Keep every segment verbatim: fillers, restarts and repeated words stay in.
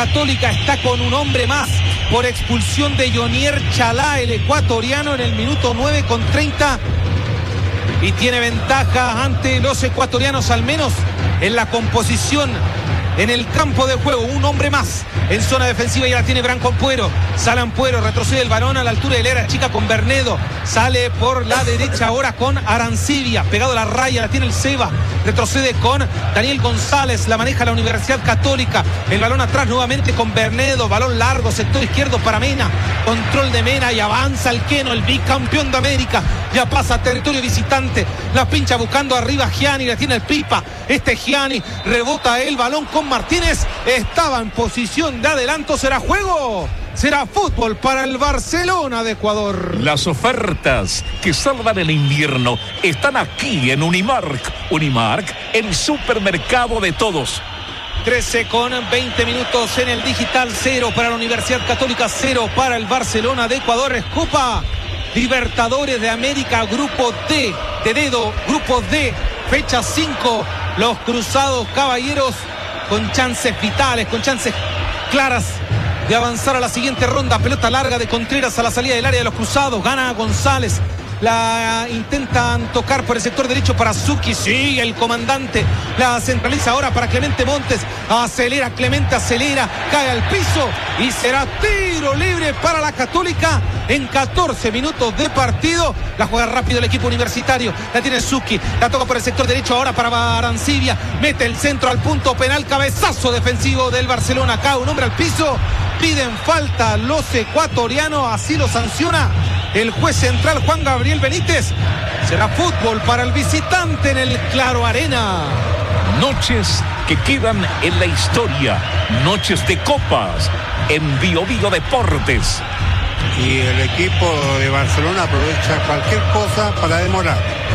Católica está con un hombre más por expulsión de Yonier Chalá, el ecuatoriano, en el minuto nueve con treinta. Y tiene ventaja ante los ecuatorianos, al menos en la composición en el campo de juego. Un hombre más en zona defensiva, ya la tiene Branco Ampuero. Sale Ampuero, retrocede el balón a la altura del área chica con Bernedo. Sale por la derecha ahora con Arancibia, pegado a la raya, la tiene el Seba. Retrocede con Daniel González, la maneja la Universidad Católica. El balón atrás nuevamente con Bernedo, balón largo, sector izquierdo para Mena. Control de Mena y avanza el Queno, el bicampeón de América. Ya pasa a territorio visitante, la pincha buscando arriba Gianni, la tiene el Pipa. Este Gianni rebota el balón con Martínez, estaba en posición de adelanto. ¿Será juego? Será fútbol para el Barcelona de Ecuador. Las ofertas que salvan el invierno están aquí en Unimark. Unimark, el supermercado de todos. trece con veinte minutos en el digital. Cero para la Universidad Católica, cero para el Barcelona de Ecuador. Es Copa Libertadores de América, grupo D, de dedo, grupo D, fecha cinco. Los Cruzados Caballeros con chances vitales, con chances claras de avanzar a la siguiente ronda. Pelota larga de Contreras a la salida del área de los Cruzados. Gana González. La intentan tocar por el sector derecho para Zucchi. Sigue el comandante. La centraliza ahora para Clemente Montes. Acelera Clemente, acelera. Cae al piso y será tiro libre para la Católica en catorce minutos de partido. La juega rápido el equipo universitario. La tiene Zucchi. La toca por el sector derecho ahora para Arancibia. Mete el centro al punto penal. Cabezazo defensivo del Barcelona. Cae un hombre al piso. Piden falta los ecuatorianos. Así lo sanciona el juez central Juan Gabriel Benítez. Será fútbol para el visitante en el Claro Arena. Noches que quedan en la historia. Noches de copas en Bio Bio Deportes. Y el equipo de Barcelona aprovecha cualquier cosa para demorar.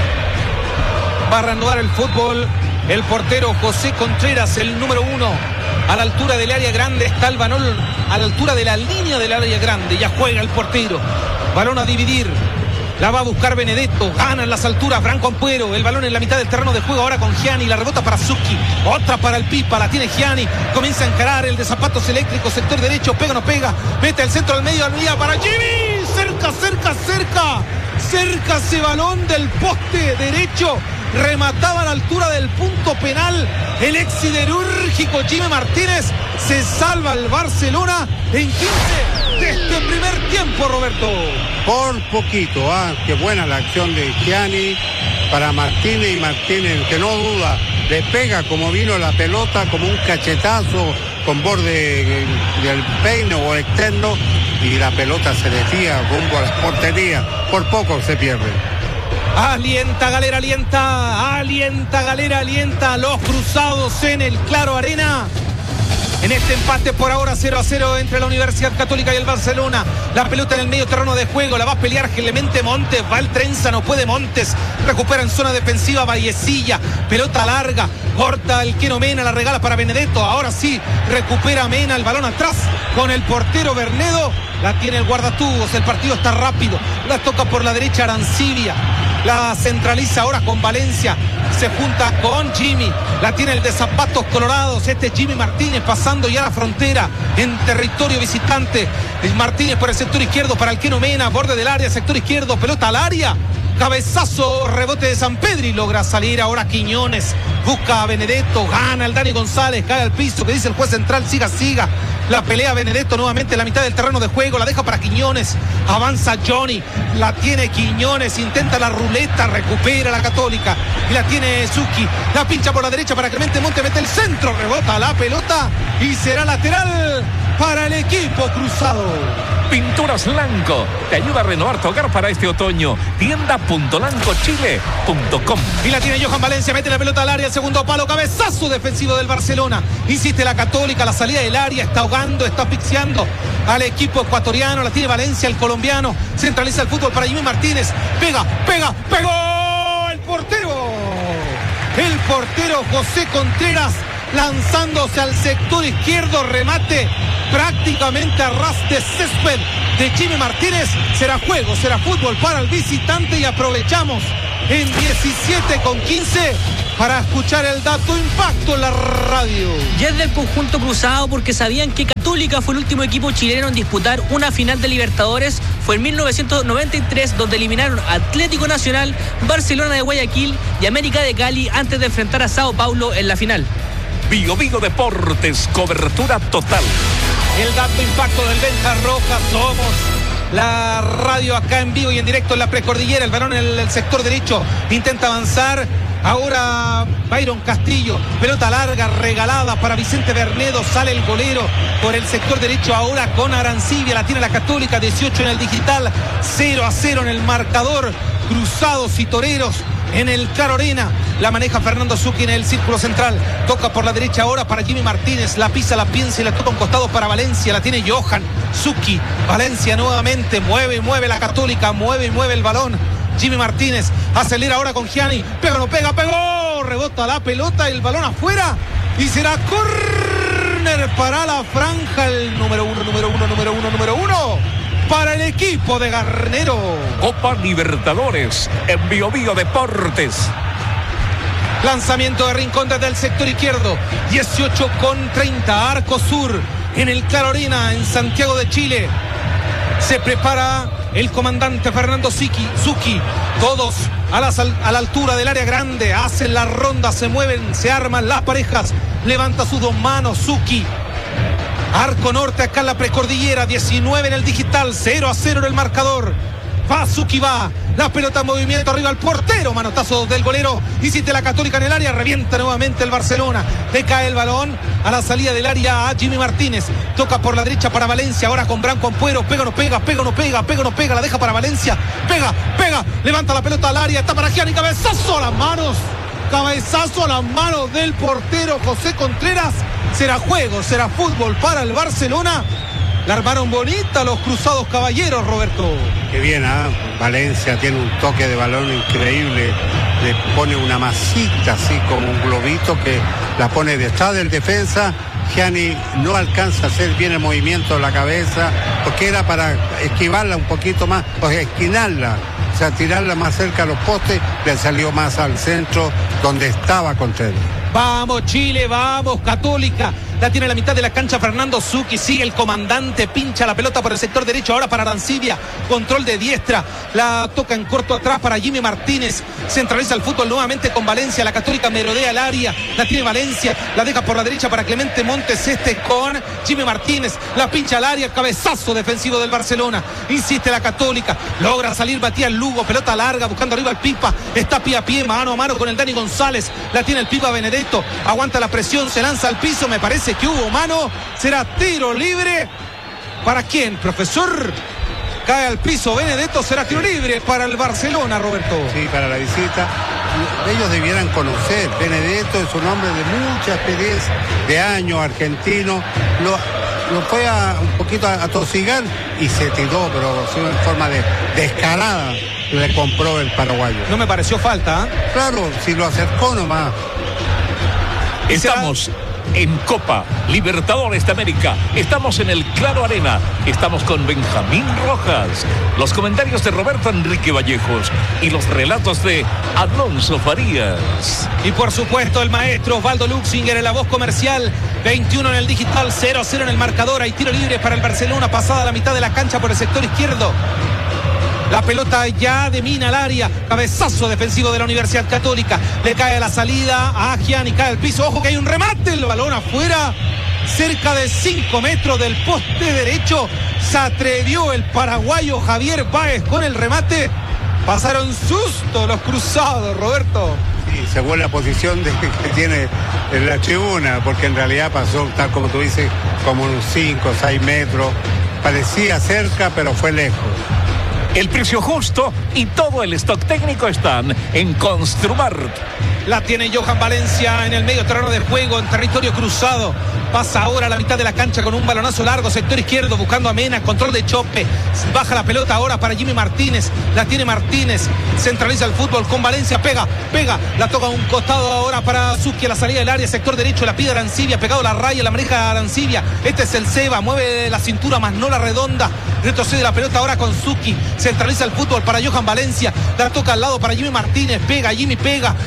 Va a reanudar el fútbol el portero José Contreras, el número uno. A la altura del área grande está el balón, a la altura de la línea del área grande. Ya juega el portero. Balón a dividir. La va a buscar Benedetto. Gana en las alturas Branco Ampuero. El balón en la mitad del terreno de juego ahora con Gianni. La rebota para Zucchi. Otra para el Pipa. La tiene Gianni. Comienza a encarar el de zapatos eléctricos. Sector derecho. Pega o no pega. Mete el centro al medio al día para Jimmy. Cerca, cerca, cerca. Cerca ese balón del poste derecho. Remataba a la altura del punto penal el ex siderúrgico Jimmy Martínez. Se salva el Barcelona en quince de este primer tiempo, Roberto. Por poquito, ah, qué buena la acción de Gianni para Martínez, y Martínez, que no duda, le pega como vino la pelota, como un cachetazo con borde del peine o externo, y la pelota se desvía rumbo a la portería. Por poco se pierde. Alienta Galera, alienta, alienta Galera, alienta a los Cruzados en el Claro Arena. En este empate por ahora cero a cero entre la Universidad Católica y el Barcelona. La pelota en el medio terreno de juego, la va a pelear Clemente Montes. Va el trenza, no puede Montes. Recupera en zona defensiva Vallecilla. Pelota larga, corta el Queno Mena, la regala para Benedetto. Ahora sí, recupera Mena, el balón atrás con el portero Bernedo. La tiene el guardatubos, el partido está rápido. La toca por la derecha Arancibia. La centraliza ahora con Valencia. Se junta con Jimmy. La tiene el de zapatos colorados. Este es Jimmy Martínez pasando ya la frontera en territorio visitante. El Martínez por el sector izquierdo para el Queno Mena. Borde del área, sector izquierdo. Pelota al área. Cabezazo, rebote de San Pedro y logra salir ahora Quiñones. Busca a Benedetto. Gana el Dani González. Cae al piso. Que dice el juez central. Siga, siga. La pelea Benedetto nuevamente en la mitad del terreno de juego. La deja para Quiñones. Avanza Johnny. La tiene Quiñones. Intenta la ruleta. Recupera la Católica. Y la tiene Zucchi. La pincha por la derecha para Clemente Monte. Mete el centro. Rebota la pelota. Y será lateral para el equipo cruzado. Pinturas Lanco te ayuda a renovar tu hogar para este otoño. Tienda punto lanco chile punto com. Y la tiene Johan Valencia, mete la pelota al área, el segundo palo, cabezazo defensivo del Barcelona. Insiste la Católica, la salida del área, está ahogando, está asfixiando al equipo ecuatoriano. La tiene Valencia, el colombiano. Centraliza el fútbol para Jimmy Martínez. Pega, pega, pegó el portero. El portero José Contreras lanzándose al sector izquierdo, remate prácticamente a ras de césped de Jimmy Martínez. Será juego, será fútbol para el visitante y aprovechamos en diecisiete con quince para escuchar el dato impacto en la radio. Ya es del conjunto cruzado porque sabían que Católica fue el último equipo chileno en disputar una final de Libertadores. Fue en mil novecientos noventa y tres donde eliminaron a Atlético Nacional, Barcelona de Guayaquil y América de Cali antes de enfrentar a Sao Paulo en la final. Bio Bio Deportes, cobertura total. El dato impacto del Benja Rojas. Somos la radio acá en vivo y en directo en la precordillera. El balón en el, el sector derecho intenta avanzar. Ahora Byron Castillo, pelota larga regalada para Vicente Bernedo, sale el golero por el sector derecho ahora con Arancibia, la tiene la Católica, dieciocho en el digital, cero a cero en el marcador. Cruzados y Toreros en el Claro Arena, la maneja Fernando Zucchi en el círculo central, toca por la derecha ahora para Jimmy Martínez, la pisa, la piensa y la toca a un costado para Valencia, la tiene Johan Zucchi, Valencia nuevamente, mueve y mueve la Católica, mueve y mueve el balón. Jimmy Martínez acelera ahora con Gianni, pega, no pega, pegó, rebota la pelota, el balón afuera y será córner para la franja, el número uno, número uno, número uno, número uno para el equipo de Garnero. Copa Libertadores en Bio Bio Deportes. Lanzamiento de Rincón desde el sector izquierdo, dieciocho con treinta, Arco Sur en el Claro Arena en Santiago de Chile. Se prepara el comandante Fernando Zucchi, todos a la, a la altura del área grande, hacen la ronda, se mueven, se arman las parejas, levanta sus dos manos Zucchi. Arco Norte acá en la precordillera, diecinueve en el digital, cero a cero en el marcador. Va Zucchi, va, la pelota en movimiento arriba al portero, manotazo del golero, hiciste la Católica en el área, revienta nuevamente el Barcelona, le cae el balón a la salida del área a Jimmy Martínez, toca por la derecha para Valencia, ahora con Branco Ampuero, pega no pega, pega no pega, pega no pega, la deja para Valencia, pega, pega, levanta la pelota al área, está para Gianni, cabezazo a las manos, cabezazo a las manos del portero José Contreras, será juego, será fútbol para el Barcelona. La armaron bonita los Cruzados Caballeros, Roberto. Qué bien, ¿eh? Valencia tiene un toque de balón increíble. Le pone una masita así como un globito que la pone detrás del defensa. Gianni no alcanza a hacer bien el movimiento de la cabeza porque era para esquivarla un poquito más, o sea, esquinarla, o sea, tirarla más cerca a los postes. Le salió más al centro donde estaba Contreras. Vamos Chile, vamos Católica. La tiene a la mitad de la cancha Fernando Zucchi, sigue el comandante, pincha la pelota por el sector derecho ahora para Arancibia, control de diestra, la toca en corto atrás para Jimmy Martínez, centraliza el fútbol nuevamente con Valencia, la Católica merodea el área, la tiene Valencia, la deja por la derecha para Clemente Montes, este con Jimmy Martínez, la pincha al área, cabezazo defensivo del Barcelona, insiste la Católica, logra salir Matías Lugo, pelota larga buscando arriba al Pipa, está pie a pie, mano a mano con el Dani González, la tiene el Pipa Benedetto, aguanta la presión, se lanza al piso, me parece que hubo mano, será tiro libre. ¿Para quién, profesor? Cae al piso Benedetto, será tiro libre para el Barcelona, Roberto. Sí, para la visita. Ellos debieran conocer, Benedetto es un hombre de mucha experiencia, de años, argentino, lo, lo fue a, un poquito a, a tosigar y se tiró, pero en forma de descarada le compró el paraguayo. No me pareció falta, ¿eh? Claro, si lo acercó nomás. Estamos en Copa Libertadores de América, estamos en el Claro Arena, estamos con Benjamín Rojas, los comentarios de Roberto Enrique Vallejos y los relatos de Alonso Farías. Y por supuesto el maestro Osvaldo Luxinger en la voz comercial, veintiuno en el digital, cero a cero en el marcador, hay tiro libre para el Barcelona, pasada la mitad de la cancha por el sector izquierdo. La pelota ya demina el área, cabezazo defensivo de la Universidad Católica, le cae a la salida a Gianni, cae al piso, ojo que hay un remate, el balón afuera, cerca de cinco metros del poste derecho, se atrevió el paraguayo Javier Báez con el remate, pasaron susto los Cruzados, Roberto. Sí, según la posición de, que tiene en la tribuna, porque en realidad pasó, tal como tú dices, como unos cinco o seis metros, parecía cerca pero fue lejos. El precio justo y todo el stock técnico están en Construmart. La tiene Johan Valencia en el medio terreno de juego, en territorio cruzado. Pasa ahora a la mitad de la cancha con un balonazo largo, sector izquierdo, buscando a Mena, control de chope. Baja la pelota ahora para Jimmy Martínez. La tiene Martínez, centraliza el fútbol con Valencia, pega, pega. La toca a un costado ahora para Zucchi a la salida del área, sector derecho, la pide Arancibia, pegado a la raya, la maneja Arancibia. Este es el Seba, mueve la cintura, más no la redonda. Retrocede la pelota ahora con Zucchi, centraliza el fútbol para Johan Valencia. La toca al lado para Jimmy Martínez, pega, Jimmy pega. La toca por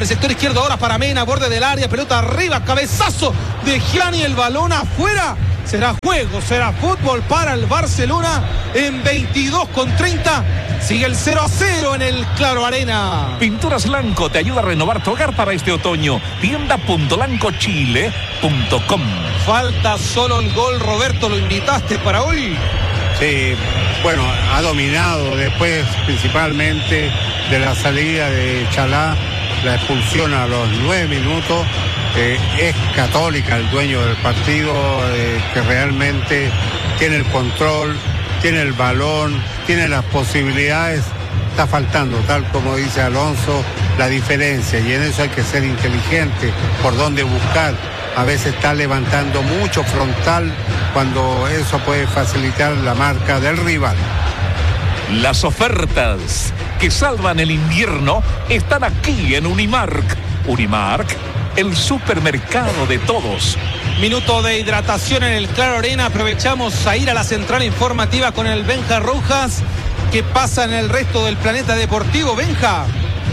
por el sector izquierdo ahora para Mena, borde del área, pelota arriba, cabezazo de Gianni, el balón afuera. Será juego, será fútbol para el Barcelona en veintidós con treinta. Sigue el cero a cero en el Claro Arena. Pinturas Lanco te ayuda a renovar tu hogar para este otoño. Tienda punto lanco chile punto com. Falta solo el gol, Roberto, ¿lo invitaste para hoy? Sí, bueno, ha dominado después principalmente de la salida de Chalá, la expulsión a los nueve minutos. Eh, es Católica el dueño del partido, eh, que realmente tiene el control, tiene el balón, tiene las posibilidades. Está faltando, tal como dice Alonso, la diferencia, y en eso hay que ser inteligente, por dónde buscar. A veces está levantando mucho frontal cuando eso puede facilitar la marca del rival. Las ofertas que salvan el invierno están aquí en Unimark. Unimark, el supermercado de todos. Minuto de hidratación en el Claro Arena. Aprovechamos a ir a la central informativa con el Benja Rojas. ¿Qué pasa en el resto del planeta deportivo, Benja?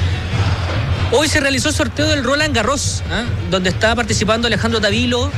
Hoy se realizó el sorteo del Roland Garros, ¿eh? donde está participando Alejandro Davilo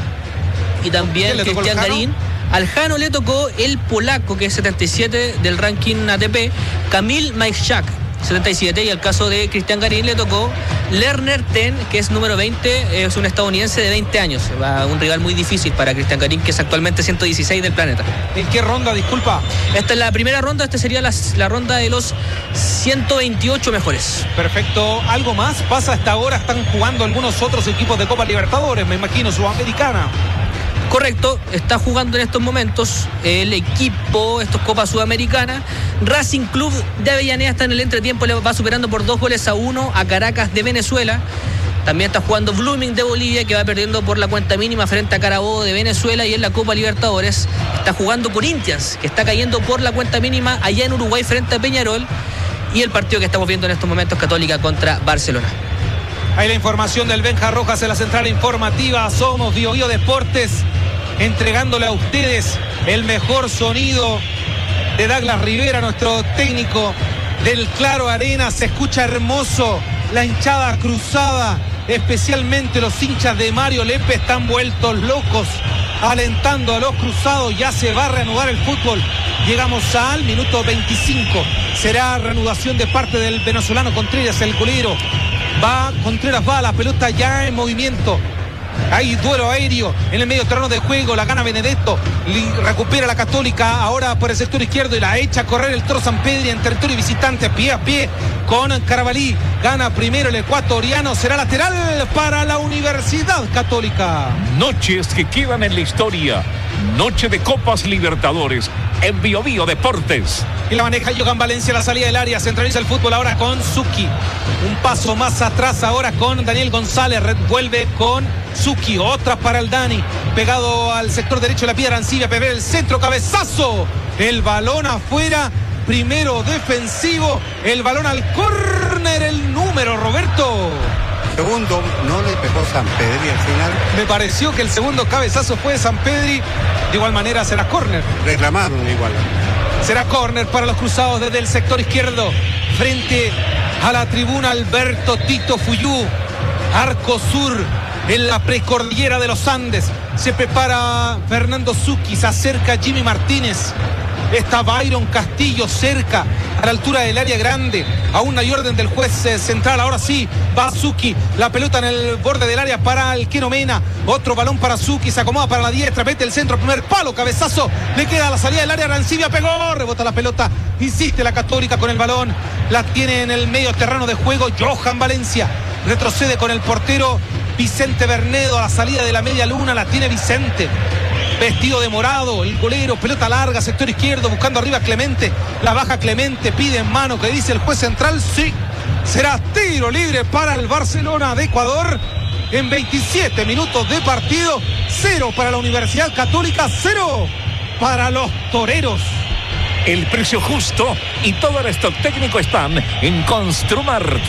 y también Cristian Garín. Al Jano le tocó el polaco, que es setenta y siete del ranking A T P, Kamil Majchak, setenta y siete, y al caso de Cristian Garín le tocó Lerner Ten, que es número veinte, es un estadounidense de veinte años. Va un rival muy difícil para Cristian Garín, que es actualmente ciento dieciséis del planeta. ¿En qué ronda, disculpa? Esta es la primera ronda, esta sería la, la ronda de los ciento veintiocho mejores. Perfecto. ¿Algo más pasa hasta ahora? Están jugando algunos otros equipos de Copa Libertadores, me imagino, Sudamericana. Correcto, está jugando en estos momentos el equipo, esto es Copa Sudamericana. Racing Club de Avellaneda está en el entretiempo, le va superando por dos goles a uno a Caracas de Venezuela. También está jugando Blooming de Bolivia, que va perdiendo por la cuenta mínima frente a Carabobo de Venezuela. Y en la Copa Libertadores está jugando Corinthians, que está cayendo por la cuenta mínima allá en Uruguay frente a Peñarol. Y el partido que estamos viendo en estos momentos, Católica contra Barcelona. Hay la información del Benja Rojas en la central informativa. Somos Bio Bio Deportes, entregándole a ustedes el mejor sonido de Douglas Rivera, nuestro técnico del Claro Arena. Se escucha hermoso, la hinchada cruzada, especialmente los hinchas de Mario Lepe están vueltos locos, alentando a los cruzados. Ya se va a reanudar el fútbol. Llegamos al minuto veinticinco. Será reanudación de parte del venezolano Contreras, el golero. Va, Contreras va, la pelota ya en movimiento. Hay duelo aéreo en el medio terreno de juego, la gana Benedetto, recupera la Católica ahora por el sector izquierdo y la echa a correr el Toro Sampedri en territorio visitante, pie a pie con Carabalí. Gana primero el ecuatoriano, será lateral para la Universidad Católica. Noches que quedan en la historia, noche de Copas Libertadores en Bio Bio Deportes. Y la maneja Johan Valencia, la salida del área, centraliza el fútbol ahora con Zucchi. Un paso más atrás ahora con Daniel González, vuelve con Zucchi, otra para el Dani, pegado al sector derecho de la piedra Arancibia, Pepe el centro, cabezazo, el balón afuera, primero defensivo, el balón al córner, el número, Roberto. Segundo, no le pegó Sampedri al final. Me pareció que el segundo cabezazo fue de Sampedri, de igual manera será córner. Reclamaron igual. Será córner para los cruzados desde el sector izquierdo, frente a la tribuna Alberto Tito Fuyú, arco sur, en la precordillera de los Andes. Se prepara Fernando Zucchi, se acerca Jimmy Martínez. Está Byron Castillo cerca, a la altura del área grande. Aún hay orden del juez eh, central. Ahora sí, va Zucchi. La pelota en el borde del área para el Keno Mena. Otro balón para Zucchi, se acomoda para la diestra, mete el centro, primer palo, cabezazo. Le queda la salida del área, Arancibia pegó, rebota la pelota. Insiste la Católica con el balón. La tiene en el medio terreno de juego Johan Valencia. Retrocede con el portero Vicente Bernedo a la salida de la media luna. La tiene Vicente, vestido de morado, el golero, pelota larga, sector izquierdo, buscando arriba a Clemente, la baja Clemente, pide en mano, que dice el juez central, sí, será tiro libre para el Barcelona de Ecuador, en veintisiete minutos de partido, cero para la Universidad Católica, cero para los toreros. El precio justo y todo el stock técnico están en Construmart.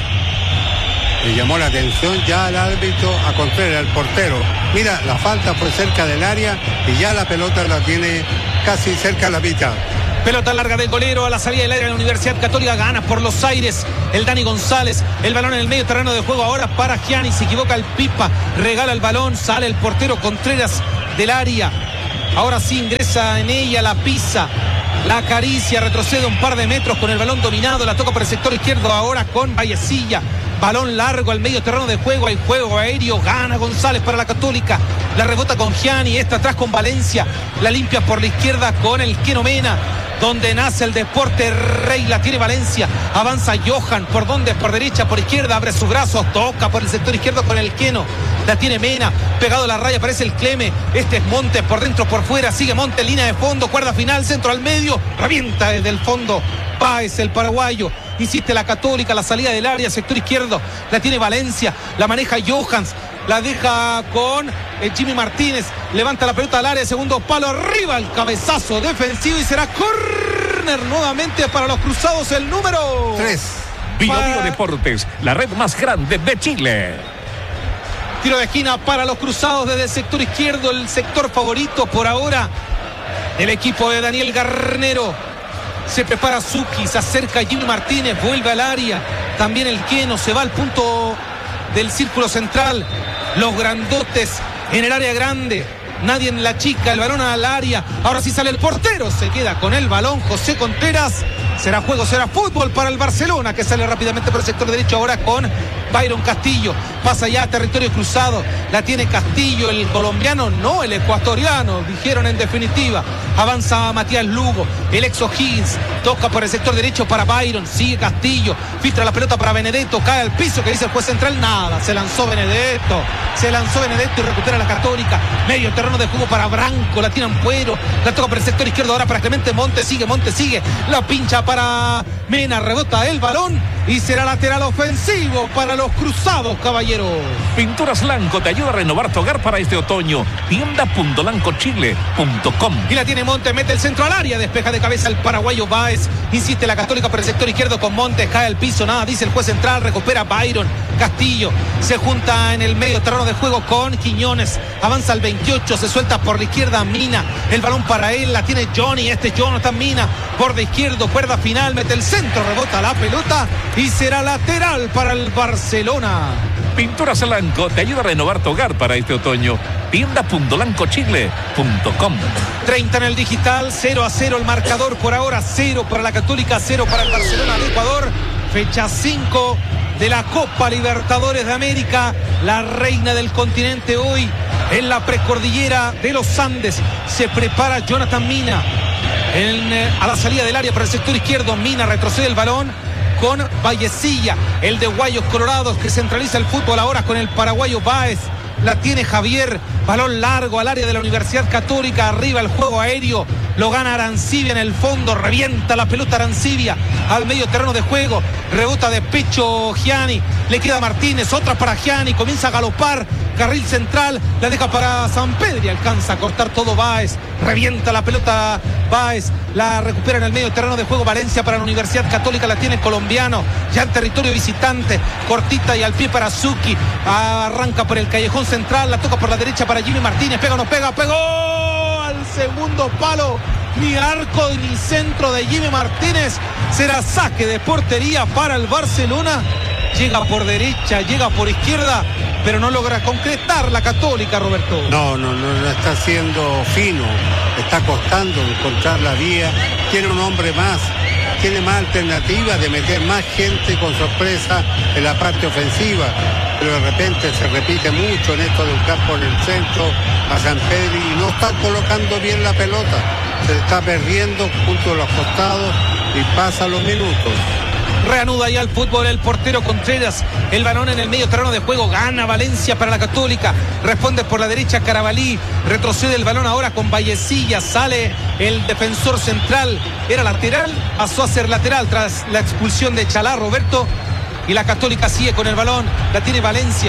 Le llamó la atención ya al árbitro a Contreras, el portero. Mira, la falta fue cerca del área y ya la pelota la tiene casi cerca de la mitad. Pelota larga del golero a la salida del área de la Universidad Católica. Gana por los aires el Dani González. El balón en el medio terreno de juego ahora para Gianni. Se equivoca el Pipa. Regala el balón. Sale el portero Contreras del área. Ahora sí ingresa en ella, la pisa. La acaricia, retrocede un par de metros con el balón dominado. La toca por el sector izquierdo ahora con Vallecilla. Balón largo al medio terreno de juego. Hay juego aéreo. Gana González para la Católica. La rebota con Gianni. Esta atrás con Valencia. La limpia por la izquierda con el Keno Mena. Donde nace el deporte rey, la tiene Valencia. Avanza Johan. ¿Por dónde? Por derecha, por izquierda. Abre sus brazos. Toca por el sector izquierdo con el Keno. La tiene Mena. Pegado a la raya aparece el Cleme. Este es Montes. Por dentro, por fuera. Sigue Montes. Línea de fondo. Cuerda final. Centro al medio. Revienta desde el fondo. Páez, el paraguayo. Insiste la Católica. La salida del área. Sector izquierdo. La tiene Valencia. La maneja Johans. La deja con eh, Jimmy Martínez. Levanta la pelota al área. Segundo palo. Arriba el cabezazo defensivo. Y será córner nuevamente para los cruzados. El número tres. Bio Bio Deportes, la red más grande de Chile. Tiro de esquina para los cruzados desde el sector izquierdo. El sector favorito por ahora del equipo de Daniel Garnero. Se prepara Zucchi. Se acerca Jimmy Martínez. Vuelve al área. También el Keno. Se va al punto del círculo central. Los grandotes en el área grande. Nadie en la chica. El balón al área. Ahora sí sale el portero. Se queda con el balón José Contreras. Será juego, será fútbol para el Barcelona, que sale rápidamente por el sector derecho ahora con Byron Castillo. Pasa ya a territorio cruzado. La tiene Castillo, el colombiano, no el ecuatoriano, dijeron en definitiva. Avanza Matías Lugo, el ex O'Higgins. Toca por el sector derecho para Byron. Sigue Castillo. Filtra la pelota para Benedetto. Cae al piso, que dice el juez central. Nada. Se lanzó Benedetto. Se lanzó Benedetto y recupera la Católica. Medio terreno de juego para Branco. La tira Ampuero. La toca por el sector izquierdo ahora para Clemente Montes. Sigue, Montes sigue. La pincha para Mena. Rebota el balón. Y será lateral ofensivo para los cruzados, caballeros. Pinturas Lanco te ayuda a renovar tu hogar para este otoño. Tienda punto lanco chile punto com. Y la tiene Montes, mete el centro al área, despeja de cabeza el paraguayo Báez. Insiste la Católica por el sector izquierdo con Montes, cae al piso, nada, dice el juez central, recupera Byron. Castillo se junta en el medio terreno de juego con Quiñones. Avanza al veintiocho, se suelta por la izquierda Mina. El balón para él, la tiene Johnny, este es Jonathan Mina. Por de izquierdo, cuerda final, mete el centro, rebota la pelota y será lateral para el Barcelona. Pinturas Lanco te ayuda a renovar tu hogar para este otoño. Tienda punto lanco chile punto com. treinta en el digital, cero a cero el marcador por ahora, cero para la Católica, cero para el Barcelona de Ecuador. Fecha cinco de la Copa Libertadores de América, la reina del continente hoy en la precordillera de los Andes. Se prepara Jonathan Mina en, eh, a la salida del área para el sector izquierdo. Mina retrocede el balón con Vallecilla, el de Guayos Colorados, que centraliza el fútbol ahora con el paraguayo Báez. La tiene Javier, balón largo al área de la Universidad Católica, arriba el juego aéreo, lo gana Arancibia en el fondo, revienta la pelota Arancibia al medio terreno de juego, rebota de pecho Gianni, le queda Martínez, otra para Gianni, comienza a galopar, carril central, la deja para Sampedri, alcanza a cortar todo Báez, revienta la pelota Báez, la recupera en el medio terreno de juego Valencia para la Universidad Católica, la tiene colombiano, ya en territorio visitante, cortita y al pie para Zucchi, arranca por el callejón central, la toca por la derecha para Jimmy Martínez, pega o no pega, pegó al segundo palo, ni arco ni centro de Jimmy Martínez, será saque de portería para el Barcelona, llega por derecha, llega por izquierda, pero no logra concretar la Católica, Roberto. No, no, no, no está siendo fino, está costando encontrar la vía, tiene un hombre más, tiene más alternativas de meter más gente con sorpresa en la parte ofensiva, pero de repente se repite mucho en esto de buscar por el centro a Sampedri y no está colocando bien la pelota, se está perdiendo junto a los costados y pasa los minutos. Reanuda ya el fútbol el portero Contreras, el balón en el medio terreno de juego, gana Valencia para la Católica, responde por la derecha Carabalí, retrocede el balón ahora con Vallecilla, sale el defensor central, era lateral, pasó a ser lateral tras la expulsión de Chalá, Roberto, y la Católica sigue con el balón, la tiene Valencia,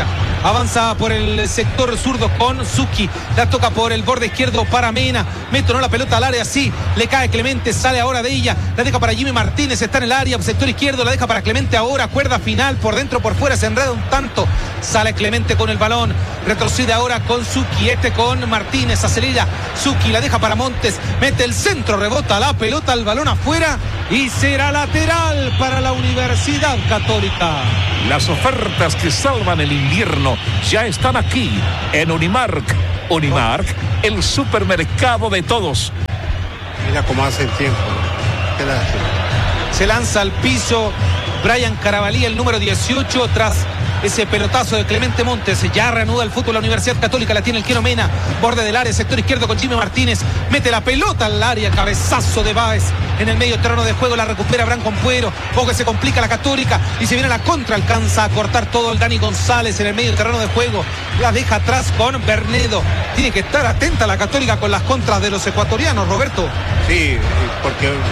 Avanza por el sector zurdo con Zucchi. La toca por el borde izquierdo para Mena. Mete no la pelota al área, sí. Le cae Clemente, sale ahora de ella. La deja para Jimmy Martínez, está en el área, sector izquierdo. La deja para Clemente ahora. Cuerda final, por dentro, por fuera. Se enreda un tanto. Sale Clemente con el balón. Retrocede ahora con Zucchi. Este con Martínez. Acelera Zucchi. La deja para Montes. Mete el centro, rebota la pelota, el balón afuera. Y será lateral para la Universidad Católica. Las ofertas que salvan el invierno ya están aquí en Unimark. Unimark, el supermercado de todos. Mira cómo hace el tiempo. ¿Qué le hace? Se lanza al piso Brian Carabalí, el número dieciocho, tras ese pelotazo de Clemente Montes. Ya reanuda el fútbol la Universidad Católica, la tiene el Quino Mena, borde del área, sector izquierdo con Jimmy Martínez, mete la pelota al área, cabezazo de Báez en el medio terreno de juego, la recupera Branco Puero, ojo que se complica la Católica y se viene a la contra, alcanza a cortar todo el Dani González en el medio terreno de juego, la deja atrás con Bernedo. Tiene que estar atenta la Católica con las contras de los ecuatorianos, Roberto. Sí, porque